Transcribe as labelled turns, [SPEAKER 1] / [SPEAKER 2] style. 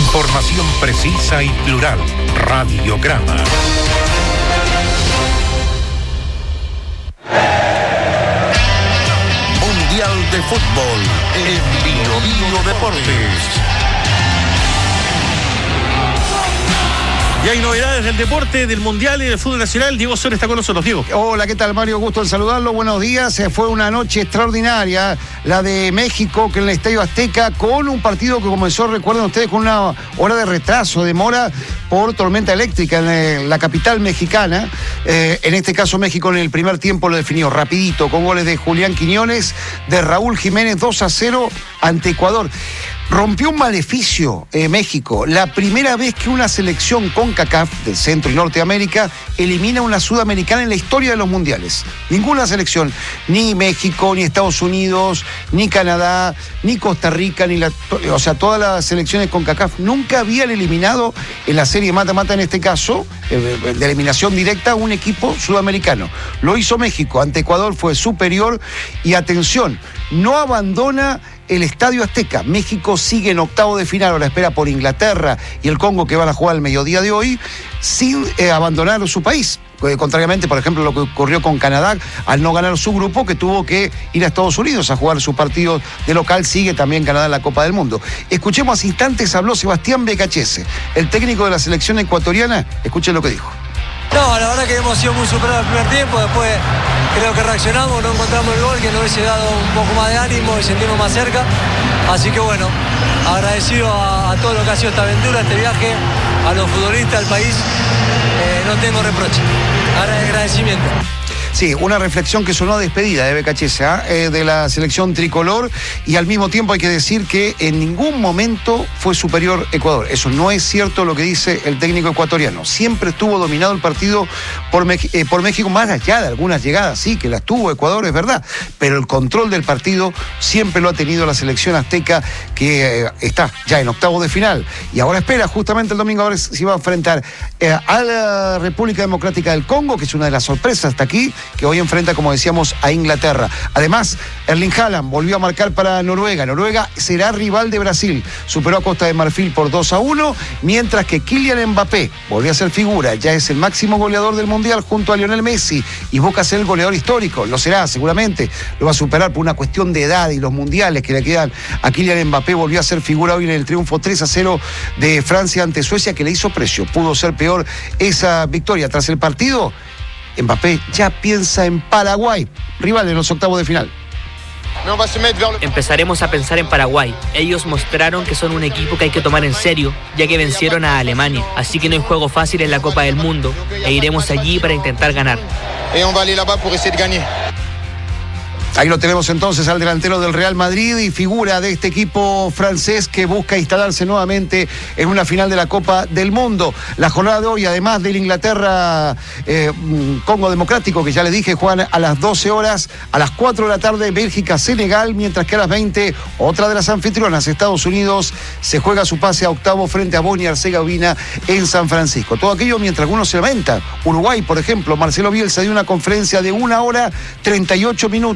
[SPEAKER 1] Información precisa y plural. Radiograma. Mundial de Fútbol en Bio Deportes.
[SPEAKER 2] Y hay novedades del deporte, del Mundial y del fútbol nacional. Diego Soria está con nosotros. Diego.
[SPEAKER 3] Hola, ¿qué tal, Mario? Gusto en saludarlo. Buenos días. Fue una noche extraordinaria, la de México, que en el Estadio Azteca, con un partido que comenzó, recuerden ustedes, con una hora de retraso, demora por tormenta eléctrica en la capital mexicana. En este caso, México en el primer tiempo lo definió rapidito, con goles de Julián Quiñones, de Raúl Jiménez, 2-0 ante Ecuador. Rompió un maleficio México. La primera vez que una selección CONCACAF del Centro y Norteamérica elimina una sudamericana en la historia de los mundiales. Ninguna selección, ni México, ni Estados Unidos, ni Canadá, ni Costa Rica, todas las selecciones CONCACAF nunca habían eliminado en la serie mata-mata, en este caso, de eliminación directa, un equipo sudamericano. Lo hizo México, ante Ecuador fue superior y atención, no abandona el Estadio Azteca. México sigue en octavo de final, ahora espera por Inglaterra y el Congo, que van a jugar al mediodía de hoy, sin abandonar su país. Contrariamente, por ejemplo, lo que ocurrió con Canadá, al no ganar su grupo, que tuvo que ir a Estados Unidos a jugar su partido de local. Sigue también Canadá en la Copa del Mundo. Escuchemos, hace instantes habló Sebastián Becachese, el técnico de la selección ecuatoriana. Escuchen lo que dijo.
[SPEAKER 4] No, la verdad que hemos sido muy superados el primer tiempo. Después creo que reaccionamos, no encontramos el gol, que nos hubiese dado un poco más de ánimo y sentirnos más cerca. Así que bueno, agradecido a todo lo que ha sido esta aventura, este viaje, a los futbolistas, al país. No tengo reproche, agradecimiento.
[SPEAKER 3] Sí, una reflexión que sonó a despedida de Becachese, de la selección tricolor, y al mismo tiempo hay que decir que en ningún momento fue superior Ecuador. Eso no es cierto lo que dice el técnico ecuatoriano. Siempre estuvo dominado el partido por México, más allá de algunas llegadas, sí, que las tuvo Ecuador, es verdad, pero el control del partido siempre lo ha tenido la selección azteca, que está ya en octavos de final, y ahora espera justamente el domingo a ver si va a enfrentar a la República Democrática del Congo, que es una de las sorpresas hasta aquí, que hoy enfrenta, como decíamos, a Inglaterra. Además, Erling Haaland volvió a marcar para Noruega. Noruega será rival de Brasil. Superó a Costa de Marfil por 2-1, mientras que Kylian Mbappé volvió a ser figura. Ya es el máximo goleador del Mundial junto a Lionel Messi y busca ser el goleador histórico. Lo será, seguramente. Lo va a superar por una cuestión de edad y los mundiales que le quedan a Kylian Mbappé. Volvió a ser figura hoy en el triunfo 3-0 de Francia ante Suecia, que le hizo precio. Pudo ser peor esa victoria. Tras el partido, Mbappé ya piensa en Paraguay, rival en los octavos de final.
[SPEAKER 5] Empezaremos a pensar en Paraguay. Ellos mostraron que son un equipo que hay que tomar en serio, ya que vencieron a Alemania. Así que no hay juego fácil en la Copa del Mundo e iremos allí para intentar ganar.
[SPEAKER 3] Ahí lo tenemos entonces al delantero del Real Madrid y figura de este equipo francés que busca instalarse nuevamente en una final de la Copa del Mundo. La jornada de hoy, además del Inglaterra Congo Democrático, que ya les dije, juegan a las 12 horas, a las 4 de la tarde Bélgica-Senegal, mientras que a las 20 otra de las anfitrionas, Estados Unidos, se juega su pase a octavo frente a Bosnia-Herzegovina en San Francisco. Todo aquello mientras algunos se lamentan. Uruguay, por ejemplo, Marcelo Bielsa dio una conferencia de 1 hora 38 minutos.